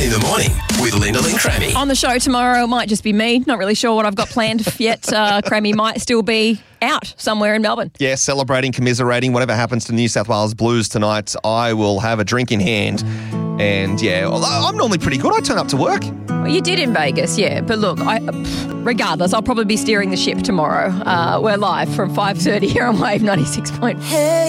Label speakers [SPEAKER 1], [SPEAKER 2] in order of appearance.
[SPEAKER 1] In the morning with Lyndall and Crammy.
[SPEAKER 2] On the show tomorrow, it might just be me. Not really sure what I've got planned yet. Crammy might still be out somewhere in Melbourne.
[SPEAKER 3] Yeah, celebrating, commiserating, whatever happens to New South Wales Blues tonight, I will have a drink in hand. And yeah, although I'm normally pretty good. I turn up to work.
[SPEAKER 2] Well, you did in Vegas, yeah. But look, regardless, I'll probably be steering the ship tomorrow. We're live from 5:30 here on Wave 96.4.
[SPEAKER 4] Hey.